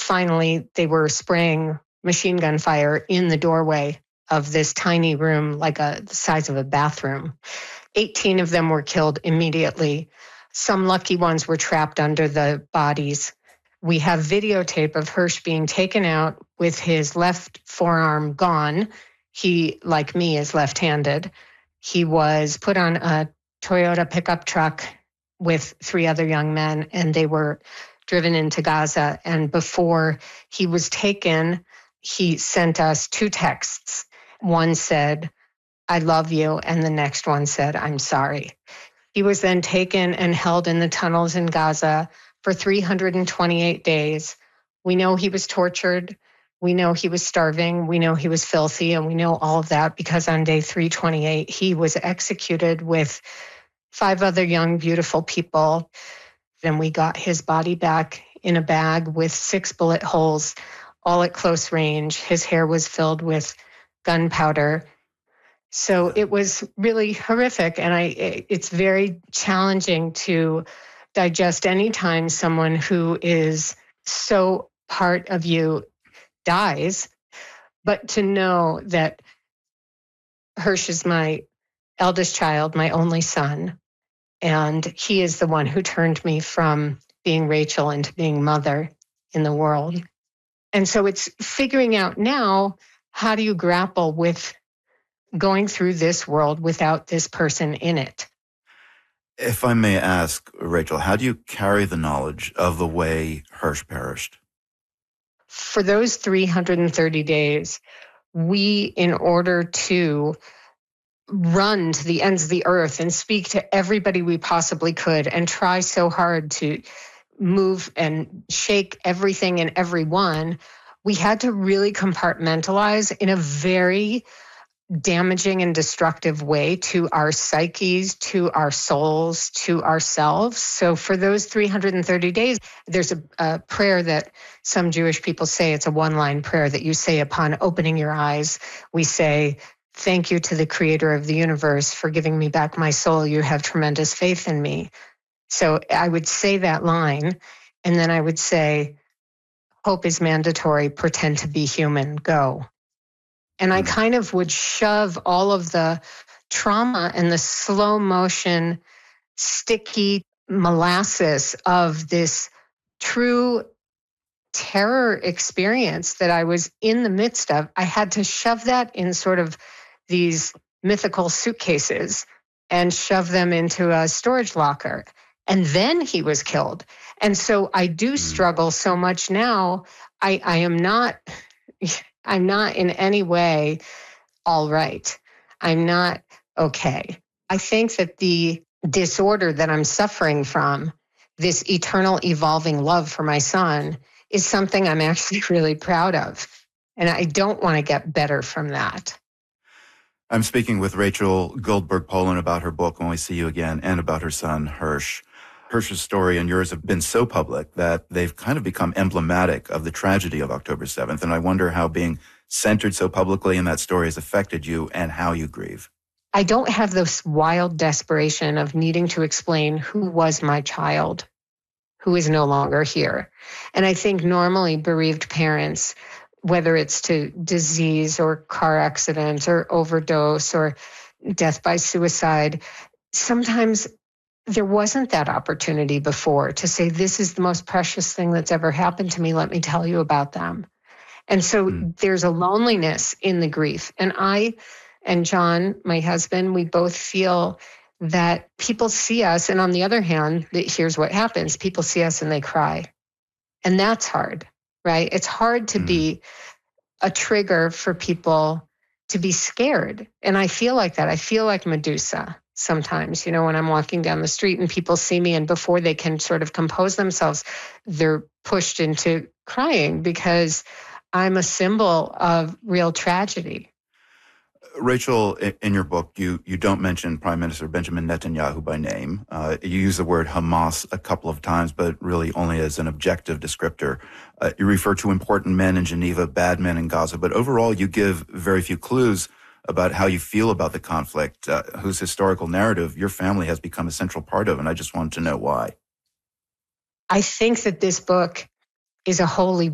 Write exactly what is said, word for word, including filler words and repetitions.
finally, they were spraying machine gun fire in the doorway of this tiny room, like a, the size of a bathroom. eighteen of them were killed immediately. Some lucky ones were trapped under the bodies. We have videotape of Hersh being taken out with his left forearm gone. He, like me, is left-handed. He was put on a Toyota pickup truck with three other young men, and they were driven into Gaza. And before he was taken, he sent us two texts. One said, "I love you," and the next one said, "I'm sorry." He was then taken and held in the tunnels in Gaza for three hundred twenty-eight days. We know he was tortured. We know he was starving. We know he was filthy. And we know all of that because on day three twenty-eight, he was executed with five other young, beautiful people. Then we got his body back in a bag with six bullet holes, all at close range. His hair was filled with gunpowder. So it was really horrific. And I, it's very challenging to digest anytime someone who is so part of you dies, but to know that Hersh is my eldest child, my only son, and he is the one who turned me from being Rachel into being mother in the world. And so it's figuring out now, how do you grapple with going through this world without this person in it? If I may ask, Rachel, how do you carry the knowledge of the way Hersh perished? For those three hundred thirty days, we, in order to run to the ends of the earth and speak to everybody we possibly could and try so hard to move and shake everything and everyone, we had to really compartmentalize in a very damaging and destructive way to our psyches, to our souls, to ourselves. So for those three hundred thirty days, there's a, a prayer that some Jewish people say. It's a one-line prayer that you say upon opening your eyes. We say, "Thank you to the creator of the universe for giving me back my soul. You have tremendous faith in me." So I would say that line, and then I would say, "Hope is mandatory. Pretend to be human. Go." And I kind of would shove all of the trauma and the slow motion, sticky molasses of this true terror experience that I was in the midst of. I had to shove that in sort of these mythical suitcases and shove them into a storage locker. And then he was killed. And so I do struggle so much now. I, I am not... I'm not in any way all right. I'm not okay. I think that the disorder that I'm suffering from, this eternal evolving love for my son, is something I'm actually really proud of. And I don't want to get better from that. I'm speaking with Rachel Goldberg Polin about her book, When We See You Again, and about her son, Hersh. Hersh's story and yours have been so public that they've kind of become emblematic of the tragedy of October seventh. And I wonder how being centered so publicly in that story has affected you and how you grieve. I don't have this wild desperation of needing to explain who was my child, who is no longer here. And I think normally bereaved parents, whether it's to disease or car accident or overdose or death by suicide, sometimes there wasn't that opportunity before to say, this is the most precious thing that's ever happened to me. Let me tell you about them. And so mm. there's a loneliness in the grief. And I and John, my husband, we both feel that people see us. And on the other hand, here's what happens. People see us and they cry. And that's hard, right? It's hard to mm. be a trigger for people to be scared. And I feel like that. I feel like Medusa. Sometimes, you know, when I'm walking down the street and people see me and before they can sort of compose themselves, they're pushed into crying because I'm a symbol of real tragedy. Rachel, in your book, you, you don't mention Prime Minister Benjamin Netanyahu by name. Uh, you use the word Hamas a couple of times, but really only as an objective descriptor. Uh, you refer to important men in Geneva, bad men in Gaza, but overall you give very few clues about how you feel about the conflict, uh, whose historical narrative your family has become a central part of, and I just wanted to know why. I think that this book is a holy